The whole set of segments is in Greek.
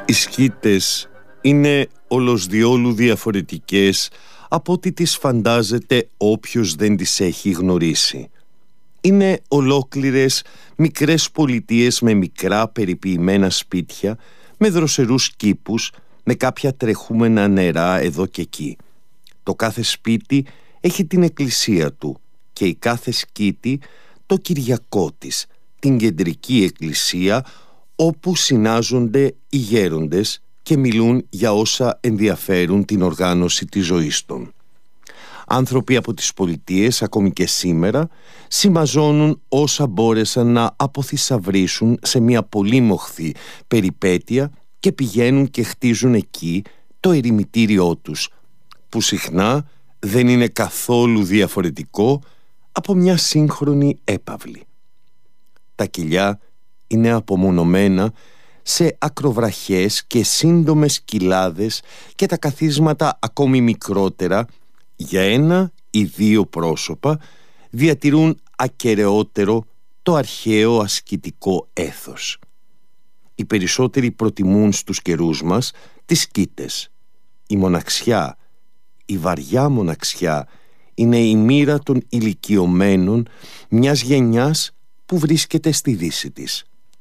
Οι σκήτες είναι ολοσδιόλου διαφορετικές από ό,τι τις φαντάζεται όποιος δεν τις έχει γνωρίσει. Είναι ολόκληρες μικρές πολιτείες με μικρά περιποιημένα σπίτια, με δροσερούς κήπους, με κάποια τρεχούμενα νερά εδώ και εκεί. Το κάθε σπίτι έχει την εκκλησία του και η κάθε σκήτη το Κυριακό της, την κεντρική εκκλησία όπου συνάζονται οι γέροντες και μιλούν για όσα ενδιαφέρουν την οργάνωση της ζωής των. Άνθρωποι από τις πολιτείες, ακόμη και σήμερα, συμμαζώνουν όσα μπόρεσαν να αποθυσαυρίσουν σε μια πολύμοχθη περιπέτεια και πηγαίνουν και χτίζουν εκεί το ερημητήριό τους, που συχνά δεν είναι καθόλου διαφορετικό από μια σύγχρονη έπαυλη. Τα κοιλιά είναι απομονωμένα σε ακροβραχές και σύντομες κοιλάδες και τα καθίσματα ακόμη μικρότερα, για ένα ή δύο πρόσωπα, διατηρούν ακεραιότερο το αρχαίο ασκητικό έθος. Οι περισσότεροι προτιμούν στους καιρούς μας τις σκήτες. Η μοναξιά, η βαριά μοναξιά, είναι η μοίρα των ηλικιωμένων μιας γενιάς που βρίσκεται στη δύση της.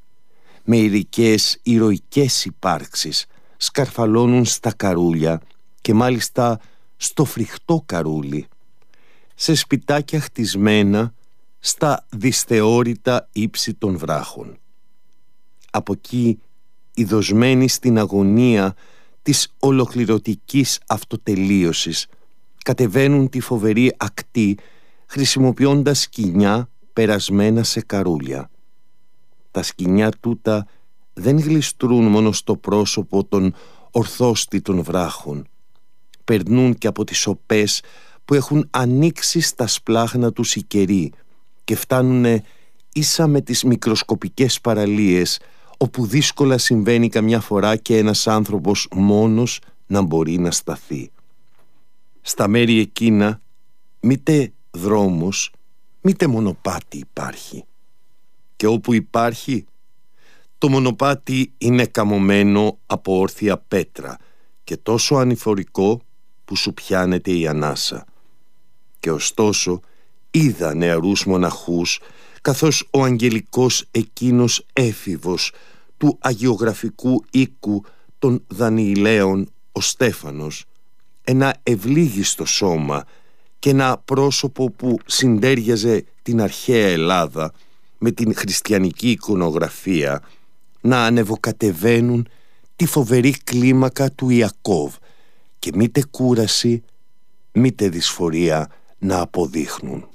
Μερικές ηρωικές υπάρξεις σκαρφαλώνουν στα καρούλια και μάλιστα στο φρικτό καρούλι, σε σπιτάκια χτισμένα στα δυσθεώρητα ύψη των βράχων. Από εκεί, ειδωσμένοι στην αγωνία της ολοκληρωτικής αυτοτελείωσης, κατεβαίνουν τη φοβερή ακτή χρησιμοποιώντας σκοινιά περασμένα σε καρούλια. Τα σκοινιά τούτα δεν γλιστρούν μόνο στο πρόσωπο των ορθόστιτων βράχων. Περνούν και από τις σοπές που έχουν ανοίξει στα σπλάχνα τους οι καιροί και φτάνουνε ίσα με τις μικροσκοπικές παραλίες, όπου δύσκολα συμβαίνει καμιά φορά και ένας άνθρωπος μόνος να μπορεί να σταθεί. Στα μέρη εκείνα μήτε δρόμος, μήτε μονοπάτι υπάρχει. Και όπου υπάρχει, το μονοπάτι είναι καμωμένο από όρθια πέτρα και τόσο ανηφορικό που σου πιάνεται η ανάσα. Και ωστόσο είδα νεαρούς μοναχούς, καθώς ο αγγελικός εκείνος έφηβος του αγιογραφικού οίκου των Δανιηλαίων, ο Στέφανος, ένα ευλίγιστο σώμα και ένα πρόσωπο που συντέριαζε την αρχαία Ελλάδα με την χριστιανική εικονογραφία, να ανεβοκατεβαίνουν τη φοβερή κλίμακα του Ιακώβ και μήτε κούραση μήτε δυσφορία να αποδείχνουν.